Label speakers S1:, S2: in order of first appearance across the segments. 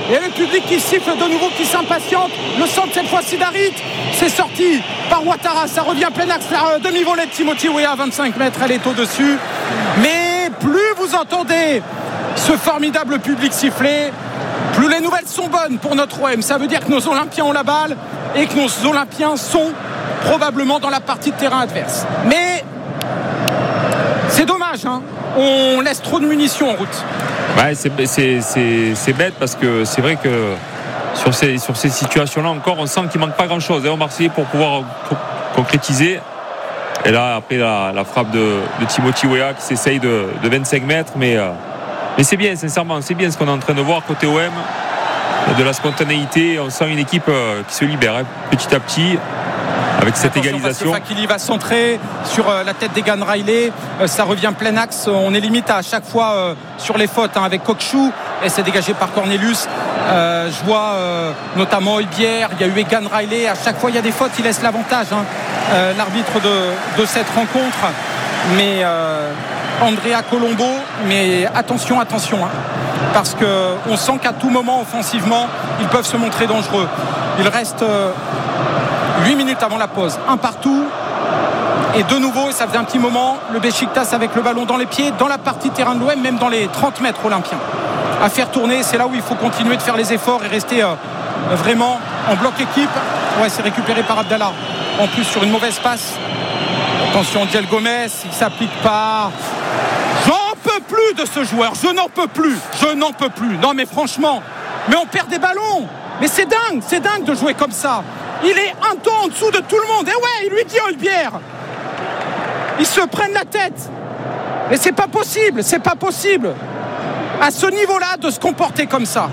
S1: Et le public qui siffle de nouveau, qui s'impatiente. Le centre cette fois-ci d'Harit. C'est sorti par Ouattara. Ça revient plein axe. La demi-volée de Timothy Weah à 25 mètres. Elle est au-dessus. Mais plus vous entendez ce formidable public siffler, plus les nouvelles sont bonnes pour notre OM. Ça veut dire que nos Olympiens ont la balle et que nos Olympiens sont probablement dans la partie de terrain adverse. Mais c'est dommage, hein. On laisse trop de munitions en route.
S2: Ouais, c'est bête parce que c'est vrai que sur ces situations-là encore, on sent qu'il manque pas grand-chose aux Marseillais pour pouvoir concrétiser. Et là, après la frappe de Timothy Weah qui s'essaye de 25 mètres, mais c'est bien, sincèrement, c'est bien ce qu'on est en train de voir côté OM, de la spontanéité. On sent une équipe qui se libère petit à petit avec cette égalisation.
S1: Fakili va centrer sur la tête d'Egan Riley. Ça revient plein axe. On est limite à chaque fois sur les fautes, hein, avec Kokshu. Et c'est dégagé par Cornelius. Je vois notamment Heubière. Il y a eu Egan Riley. À chaque fois, il y a des fautes. Il laisse l'avantage, hein, l'arbitre de cette rencontre. Mais Andrea Colombo. Mais attention, hein, parce qu'on sent qu'à tout moment, offensivement, ils peuvent se montrer dangereux. Il reste 8 minutes avant la pause, un partout. Et de nouveau, ça faisait un petit moment, le Beşiktaş avec le ballon dans les pieds, dans la partie terrain de l'OM, même dans les 30 mètres olympiens, à faire tourner. C'est là où il faut continuer de faire les efforts et rester vraiment en bloc équipe. Ouais, c'est récupéré par Abdallah, en plus sur une mauvaise passe. Attention, Angel Gomez, il ne s'applique pas. J'en peux plus de ce joueur, je n'en peux plus. Non mais franchement, mais on perd des ballons. Mais c'est dingue de jouer comme ça. Il est un ton en dessous de tout le monde. Et ouais, il lui dit Heubière. Ils se prennent la tête. Mais c'est pas possible. À ce niveau-là, de se comporter comme ça.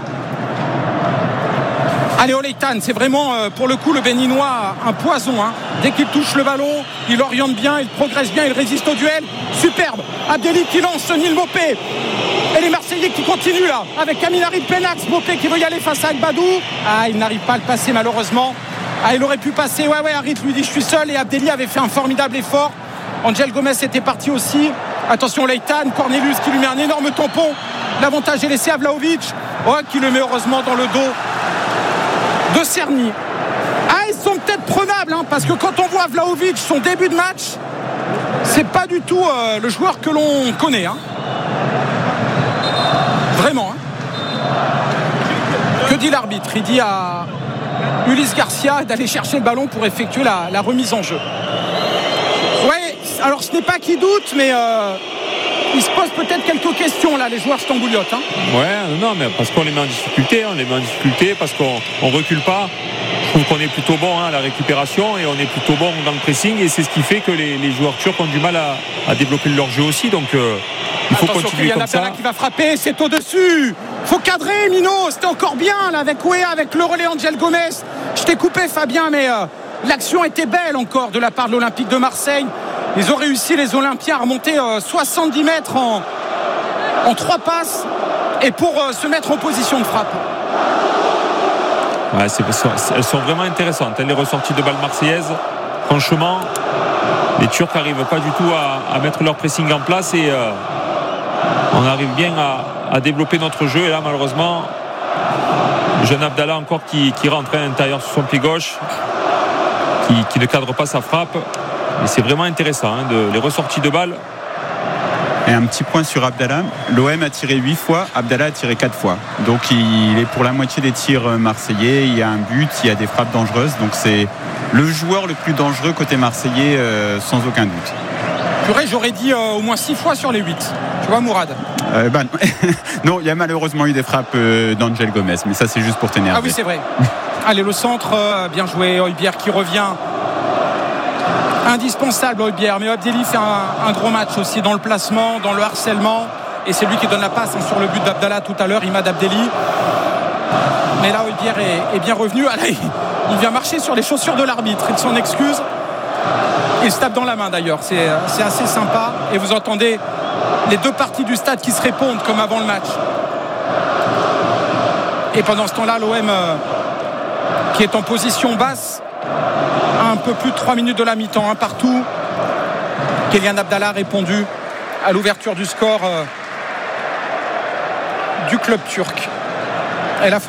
S1: Allez, Oleitán, c'est vraiment pour le coup le Béninois un poison, hein. Dès qu'il touche le ballon, il oriente bien, il progresse bien, il résiste au duel. Superbe. Abdelli qui lance Neil Mopé. Et les Marseillais qui continuent là, avec Amin Harit Penax. Mopé qui veut y aller face à Agbadou. Ah, il n'arrive pas à le passer malheureusement. Ah, il aurait pu passer. Ouais, Harit lui dit je suis seul. Et Abdelli avait fait un formidable effort. Angel Gomez était parti aussi. Attention, Oleitán, Cornelius qui lui met un énorme tampon. L'avantage est laissé à Vlahovic. Qui le met heureusement dans le dos de Cerny. Ah, ils sont peut-être prenables, hein, parce que quand on voit Vlahovic, son début de match, c'est pas du tout le joueur que l'on connaît, hein. Vraiment, hein. Que dit l'arbitre? Il dit à Ulysse Garcia d'aller chercher le ballon pour effectuer la remise en jeu. Ouais, alors ce n'est pas qui doute, mais ils se posent peut-être quelques questions là, les joueurs stambouliotes, hein.
S2: Ouais, non, mais parce qu'on les met en difficulté, parce qu'on recule pas. Je trouve qu'on est plutôt bon, hein, à la récupération, et on est plutôt bon dans le pressing, et c'est ce qui fait que les joueurs turcs ont du mal à développer leur jeu aussi. Donc il faut continuer comme ça.
S1: Qui va frapper, c'est au-dessus. Faut cadrer, Mino. C'était encore bien là avec Weah, avec le relais Angel Gomez. Je t'ai coupé, Fabien, mais l'action était belle encore de la part de l'Olympique de Marseille. Ils ont réussi, les Olympiens, à remonter 70 mètres en 3 passes, et pour se mettre en position de frappe.
S2: Ouais, elles sont vraiment intéressantes, les ressorties de balles marseillaises. Franchement, les Turcs n'arrivent pas du tout à mettre leur pressing en place, et on arrive bien à développer notre jeu. Et là, malheureusement, le jeune Abdallah encore qui rentre à l'intérieur sur son pied gauche, qui ne cadre pas sa frappe. Et c'est vraiment intéressant, hein, les ressorties de balles.
S3: Et un petit point sur Abdallah. L'OM a tiré 8 fois, Abdallah a tiré 4 fois. Donc il est pour la moitié des tirs marseillais. Il y a un but, il y a des frappes dangereuses. Donc c'est le joueur le plus dangereux côté marseillais, sans aucun doute.
S1: J'aurais dit au moins 6 fois sur les 8. Tu vois, Mourad?
S3: Non, il y a malheureusement eu des frappes d'Angel Gomez. Mais ça, c'est juste pour t'énerver.
S1: Ah oui, c'est vrai. Allez, le centre, bien joué. Heubière qui revient. Indispensable, Heubière. Mais Abdelli fait un gros match aussi dans le placement, dans le harcèlement. Et c'est lui qui donne la passe, hein, sur le but d'Abdallah tout à l'heure, Imad Abdelli. Mais là, Heubière est bien revenu. Ah, là, il vient marcher sur les chaussures de l'arbitre. Il s'en excuse. Il se tape dans la main d'ailleurs. C'est assez sympa. Et vous entendez les deux parties du stade qui se répondent comme avant le match. Et pendant ce temps-là, l'OM qui est en position basse, à un peu plus de 3 minutes de la mi-temps, un partout. Kélian Abdallah a répondu à l'ouverture du score du club turc. Et là,